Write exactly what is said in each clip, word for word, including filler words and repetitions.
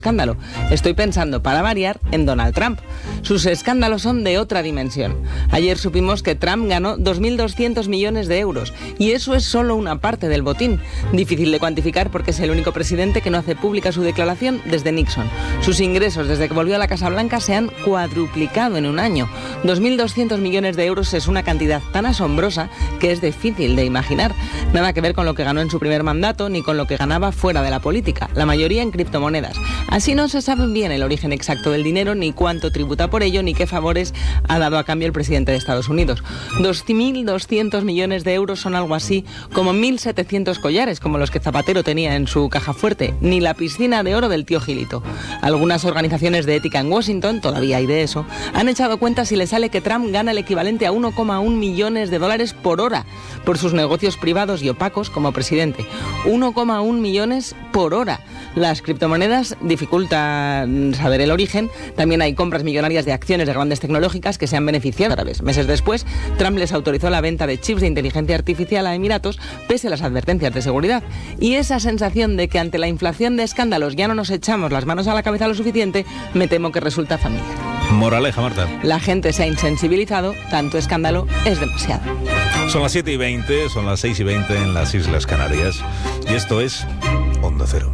escándalo. Estoy pensando, para variar, en Donald Trump. Sus escándalos son de otra dimensión. Ayer supimos que Trump ganó dos mil doscientos millones de euros y eso es solo una parte del botín. Difícil de cuantificar porque es el único presidente que no hace pública su declaración desde Nixon. Sus ingresos desde que volvió a la Casa Blanca se han cuadruplicado en un año. dos mil doscientos millones de euros es una cantidad tan asombrosa que es difícil de imaginar. Nada que ver con lo que ganó en su primer mandato ni con lo que ganaba fuera de la política, la mayoría en criptomonedas. Así no se sabe bien el origen exacto del dinero, ni cuánto tributa por ello, ni qué favores ha dado a cambio el presidente de Estados Unidos. dos mil doscientos millones de euros son algo así como mil setecientos collares, como los que Zapatero tenía en su caja fuerte, ni la piscina de oro del tío Gilito. Algunas organizaciones de ética en Washington, todavía hay de eso, han echado cuentas y le sale que Trump gana el equivalente a uno coma uno millones de dólares por hora por sus negocios privados y opacos como presidente. uno coma uno millones por hora. Las criptomonedas dificultan saber el origen. También hay compras millonarias de acciones de grandes tecnológicas que se han beneficiado árabes. Meses después, Trump les autorizó la venta de chips de inteligencia artificial a Emiratos pese a las advertencias de seguridad. Y esa sensación de que ante la inflación de escándalos ya no nos echamos las manos a la cabeza lo suficiente, me temo que resulta familiar. Moraleja, Marta. La gente se ha insensibilizado, tanto escándalo es demasiado. Son las siete y veinte, son las seis y veinte en las Islas Canarias. Y esto es Onda Cero.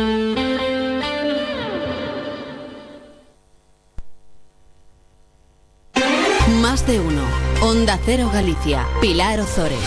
Más de uno. Onda Cero Galicia. Pilar Ozores.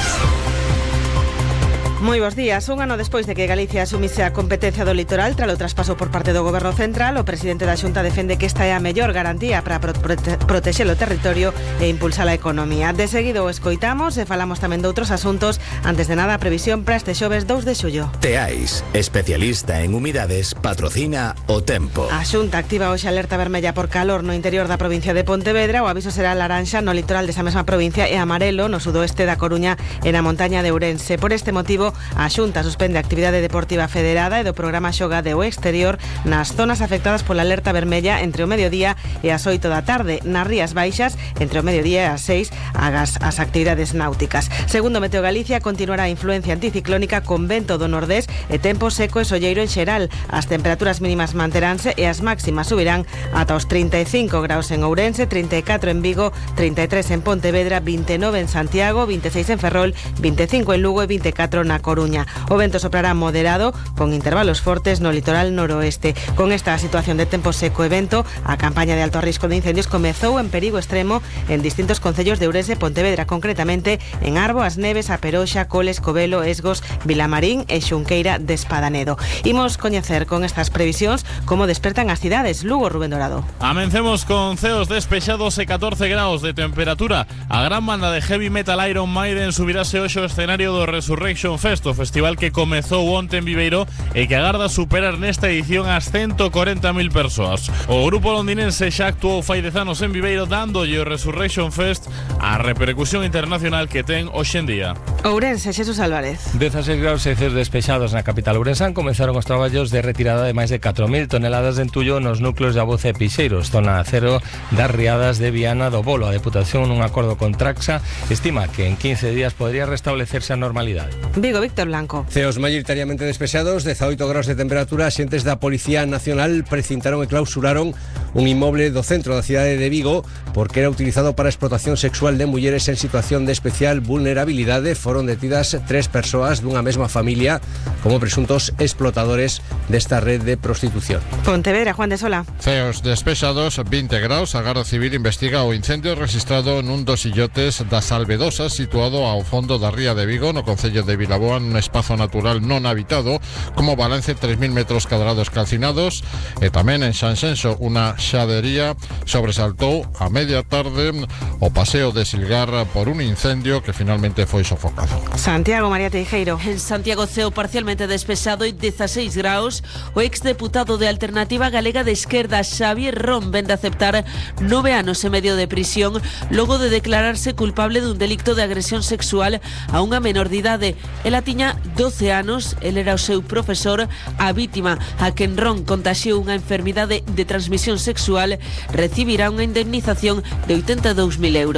Moi bons días. Un ano despois de que Galicia asumise a competencia do litoral tras o traspaso por parte do Goberno Central, o presidente da Xunta defende que esta é a mellor garantía para prote protexer o territorio e impulsar a economía. De seguido o escoitamos e falamos tamén de outros asuntos. Antes de nada, a previsión para este xoves dous de xullo. Teais, especialista en humidades, patrocina o tempo. A Xunta activa hoxe alerta vermella por calor no interior da provincia de Pontevedra. O aviso será laranxa no litoral desa mesma provincia e amarelo no sudoeste da Coruña e na montaña de Ourense. Por este motivo, a Xunta suspende a actividade deportiva federada e do programa Xoga de o Exterior nas zonas afectadas pola alerta vermella entre o mediodía e as oito da tarde. Nas Rías Baixas, entre o mediodía e as seis, agas as actividades náuticas. Segundo Meteo Galicia, continuará a influencia anticiclónica con vento do nordés e tempo seco e solleiro en xeral. As temperaturas mínimas manteránse e as máximas subirán ata os trinta e cinco graus en Ourense, trinta e catro en Vigo, trinta e tres en Pontevedra, vinte e nove en Santiago, vinte e seis en Ferrol, vinte e cinco en Lugo e vinte e catro na Coruña. O vento soprará moderado con intervalos fortes no litoral noroeste. Con esta situación de tempo seco e vento, a campaña de alto risco de incendios comezou en perigo extremo en distintos concellos de Ourense e Pontevedra, concretamente en Arbo, As Neves, A Peroxa, Coles, Covelo, Esgos, Vilamarín e Xunqueira de Espadanedo. Imos coñecer con estas previsións como despertan as cidades. Lugo, Rubén Dorado. Amencemos con ceos despexados e catorce graus de temperatura. A gran banda de heavy metal Iron Maiden subirase hoxe ao escenario do Resurrection Fest, o festival que comezou onte en Viveiro e que agarda superar nesta edición as ciento corenta mil persoas. O grupo londinense xa actuou fai dez anos en Viveiro, dándolle o Resurrection Fest a repercusión internacional que ten hoxe en día. Ourense, Xesús Álvarez. dezaseis graus e ceos despexados na capital ourensán. Comenzaron os traballos de retirada de máis de catro mil toneladas de entullo nos núcleos de Aboza e Pixeiros, zona cero das riadas de Viana do Bolo. A Deputación, nun acordo con Traxa, estima que en quince días podría restablecerse a normalidade. Vigo, Víctor Blanco. Ceos maioritariamente despexados, dezanto graus de temperatura. Xentes da Policía Nacional precintaron e clausuraron un inmoble do centro da cidade de Vigo porque era utilizado para explotación sexual de mulleres en situación de especial vulnerabilidade. Foron detidas tres persoas dunha mesma familia como presuntos explotadores desta red de prostitución. Pontevedra, Juan de Sola. Ceos despexados, vinte graus. A Garda Civil investiga o incendio registrado nun dos illotes das Albedosas, situado ao fondo da ría de Vigo, no concello de Vilaboa, nun espazo natural non habitado, como balance tres mil metros cadrados calcinados. E tamén en Sanxenxo, unha xadería sobresaltou a media tarde o paseo de Silgar por un incendio que finalmente foi sofocado. Santiago, María Teijeiro. En Santiago, ceo parcialmente despexado e dezaseis graus. O exdeputado de Alternativa Galega de Esquerda, Xavier Ron, vende a aceptar nove anos e medio de prisión logo de declararse culpable dun delicto de agresión sexual a unha menor de idade. Ela tiña doce anos, el era o seu profesor. A vítima, a quen Ron contaxiou unha enfermidade de transmisión sexual, recibirá unha indemnización de oitenta e dous mil euros.